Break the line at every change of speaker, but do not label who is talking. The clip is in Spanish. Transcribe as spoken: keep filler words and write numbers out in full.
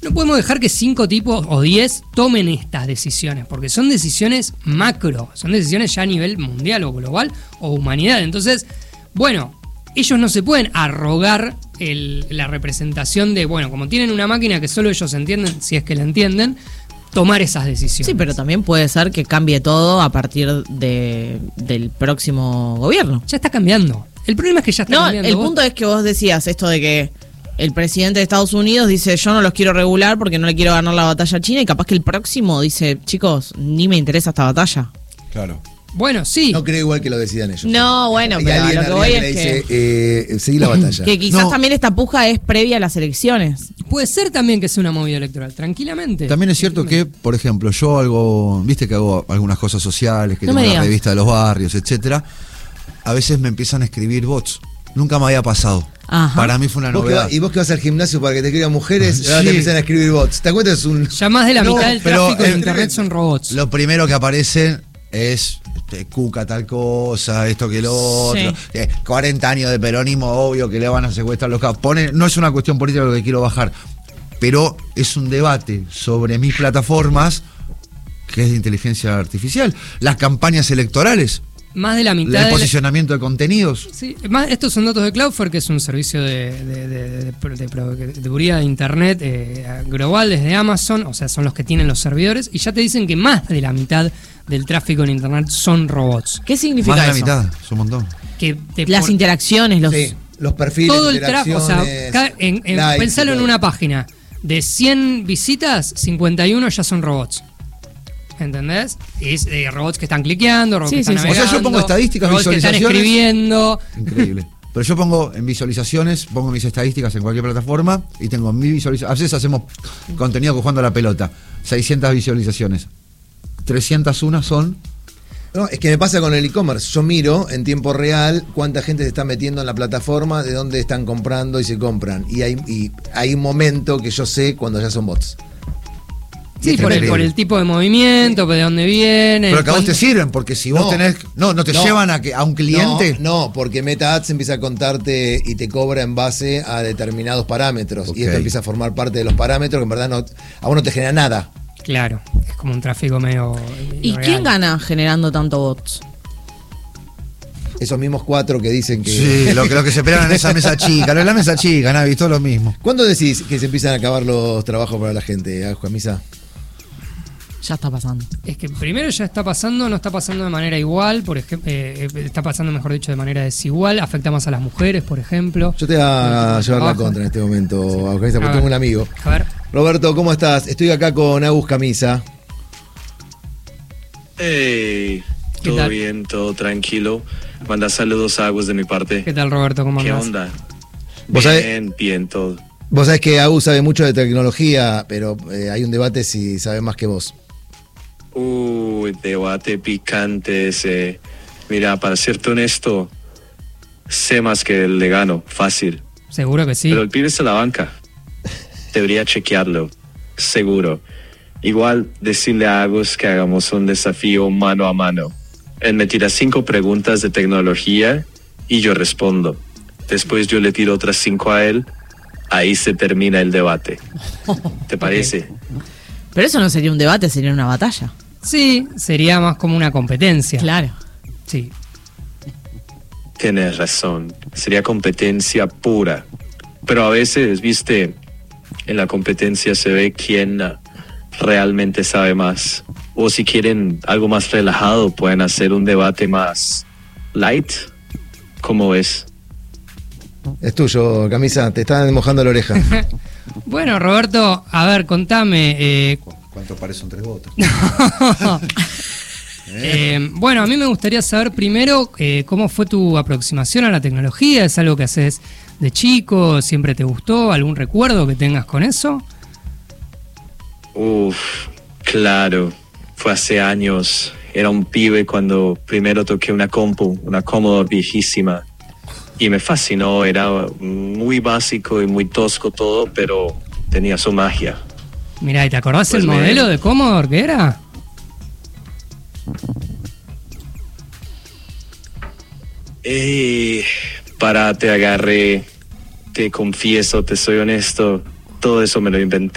no podemos dejar que cinco tipos o diez tomen estas decisiones, porque son decisiones macro, son decisiones ya a nivel mundial o global o humanidad. Entonces, bueno, ellos no se pueden arrogar el, la representación de, bueno, como tienen una máquina que solo ellos entienden, si es que la entienden, tomar esas decisiones.
Sí, pero también puede ser que cambie todo a partir de, del próximo gobierno.
Ya está cambiando. El problema es que ya está
no,
cambiando.
El
vos...
punto es que vos decías esto de que el presidente de Estados Unidos dice yo no los quiero regular porque no le quiero ganar la batalla a China, y capaz que el próximo dice, chicos, ni me interesa esta batalla.
Claro.
Bueno, sí.
No creo igual que lo decidan ellos.
No, bueno,
y
pero a lo que voy es
le
que...
dice, eh, seguí la batalla.
Que quizás
no.
también esta puja es previa a las elecciones.
Puede ser también que sea una movida electoral, tranquilamente.
También es cierto que, por ejemplo, yo algo, viste que hago algunas cosas sociales, que
No
tengo
me
una
digas.
revista de los barrios, etcétera. A veces me empiezan a escribir bots. Nunca me había pasado.
Ajá.
Para mí fue una
¿Vos que
novedad.
va- y vos que vas al gimnasio para que te escriban mujeres,
Sí.
ahora te empiezan a escribir bots. ¿Te acuerdas? Es un...
Ya más de la
No,
mitad del
pero
tráfico de
el-
internet son robots.
Lo primero que aparece es este, Cuca tal cosa, esto que lo otro.
Sí.
Eh, cuarenta años de peronismo, obvio que le van a secuestrar los cabos. Pone, no es una cuestión política lo que quiero bajar, pero es un debate sobre mis plataformas que es de inteligencia artificial. Las campañas electorales,
Más de la mitad
el
de
posicionamiento de contenidos.
Sí, más, estos son datos de Cloudflare, que es un servicio de, de, de, de, de, de, de seguridad de internet eh, global desde Amazon, o sea, son los que tienen los servidores, y ya te dicen que más de la mitad del tráfico en internet son robots.
¿Qué significa
Más de la
eso?
mitad, es un montón.
Que te
Las
por-
interacciones, los...
Sí, los perfiles,
todo el tráfico, o sea,
interacciones,
cada- en, en-
likes y
pensalo en
todo.
una página, de cien visitas, cincuenta y uno ya son robots. ¿Entendés? Es eh, robots que están cliqueando, robots
Sí,
que están
sí, sí.
O sea, yo
navegando,
pongo estadísticas,
robots que están
visualizaciones.
escribiendo.
Increíble. Pero yo pongo en visualizaciones, pongo mis estadísticas en cualquier plataforma y tengo mi visualización. A veces hacemos contenido jugando a la pelota. seiscientas visualizaciones. trescientas uno son.
No, es que me pasa con el e-commerce. Yo miro en tiempo real cuánta gente se está metiendo en la plataforma, de dónde están comprando y se compran. Y hay, y hay un momento que yo sé cuando ya son bots.
Sí,
Es
por el,
increíble.
por el tipo de movimiento, de dónde viene.
Pero que a vos
cuánto-
te sirven, porque si vos
No.
tenés. No, no te
No.
llevan a que a un cliente.
No, no, porque Meta Ads empieza a contarte y te cobra en base a determinados parámetros.
Ok.
Y esto empieza a formar parte de los parámetros que en verdad no, a vos no te genera nada.
Claro, es como un tráfico medio.
¿Y
irreal.
quién gana generando tanto bots?
Esos mismos cuatro que dicen que...
Sí, lo que, lo que se pelean en esa mesa chica. Lo de la mesa chica, Navi, todo lo mismo.
¿Cuándo decís que se empiezan a acabar los trabajos para la gente, ah, Camisa?
Ya está pasando.
Es que primero ya está pasando, no está pasando de manera igual, por ejemplo, eh, eh, está pasando, mejor dicho, de manera desigual, afecta más a las mujeres, por ejemplo.
Yo te voy a
El
llevar la
trabajo.
contra en este momento, Camisa,
A
porque
ver.
tengo un amigo.
A ver,
Roberto, ¿cómo estás? Estoy acá con Agus Camisa.
Hey,
¿Qué
todo
tal?
bien, todo tranquilo. Manda saludos a Agus de mi parte.
¿qué tal, Roberto? ¿Cómo
¿Qué
andás?
onda?
¿Vos sabés-
Bien, bien, todo.
Vos sabés que Agus sabe mucho de tecnología, pero eh, hay un debate si sabe más que vos.
Uy, debate picante ese. Mira, para serte honesto, sé más que le gano, fácil.
Seguro que sí.
Pero el pibe está en la banca. Debería chequearlo, seguro. Igual decirle a Agus que hagamos un desafío mano a mano. Él me tira cinco preguntas de tecnología y yo respondo. Después yo le tiro otras cinco a él. Ahí se termina el debate. ¿Te parece?
Pero eso no sería un debate, sería una batalla.
Sí, sería más como una competencia.
Claro.
Sí.
Tienes razón. Sería competencia pura. Pero a veces, viste, en la competencia se ve quién ah, realmente sabe más. O si quieren algo más relajado, pueden hacer un debate más light. ¿Cómo ves?
Es tuyo, Camisa, te están mojando la oreja.
Bueno, Roberto, a ver, contame. Eh,
¿Cuánto parece un tres votos?
eh, bueno, a mí me gustaría saber primero eh, cómo fue tu aproximación a la tecnología. ¿Es algo que haces de chico? ¿Siempre te gustó? ¿Algún recuerdo que tengas con eso?
Uf, claro. Fue hace años. Era un pibe cuando primero toqué una compu, una Commodore viejísima. Y me fascinó. Era muy básico y muy tosco todo, pero tenía su magia.
Mirá, ¿y te acordás
Pues
el
me-
modelo de Commodore que era?
Eh, para, te agarré. Te confieso, te soy honesto. Todo eso me lo inventé.